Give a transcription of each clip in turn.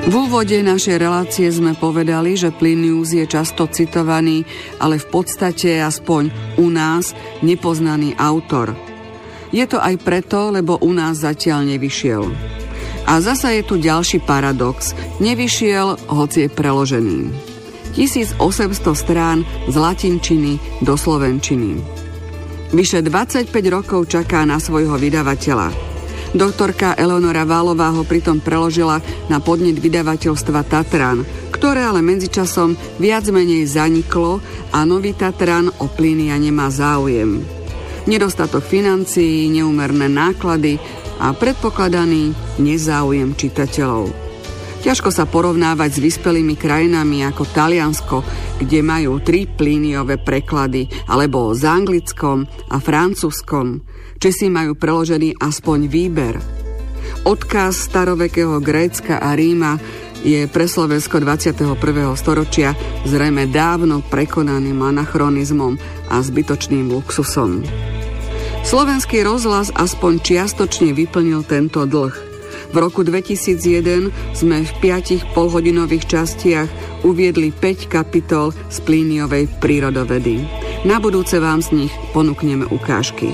V úvode našej relácie sme povedali, že Plinius je často citovaný, ale v podstate aspoň u nás nepoznaný autor. Je to aj preto, lebo u nás zatiaľ nevyšiel. A zasa je tu ďalší paradox. Nevyšiel, hoci je preložený. 1800 strán z latinčiny do slovenčiny. Vyše 25 rokov čaká na svojho vydavateľa. Doktorka Eleonora Válová ho pritom preložila na podnet vydavateľstva Tatran, ktoré ale medzičasom viac menej zaniklo a nový Tatran o Plinia nemá záujem. Nedostatok financií, neúmerné náklady a predpokladaný nezáujem čitateľov. Ťažko sa porovnávať s vyspelými krajinami ako Taliansko, kde majú 3 Pliniové preklady, alebo s anglickom a francúzskom. Česi majú preložený aspoň výber. Odkaz starovekého Grécka a Ríma je pre Slovensko 21. storočia zrejme dávno prekonaným anachronizmom a zbytočným luxusom. Slovenský rozhlas aspoň čiastočne vyplnil tento dlh. V roku 2001 sme v 5 polhodinových častiach uviedli 5 kapitol z Plíniovej prírodovedy. Na budúce vám z nich ponúkneme ukážky.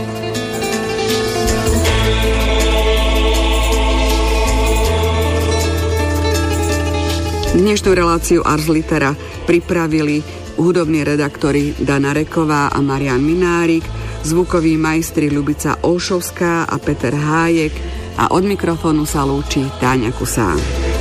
Dnešnú reláciu Ars Litera pripravili hudobní redaktori Dana Reková a Marian Minárik, zvukoví majstri Ľubica Olšovská a Peter Hájek a od mikrofónu sa lúči Táňa Kusán.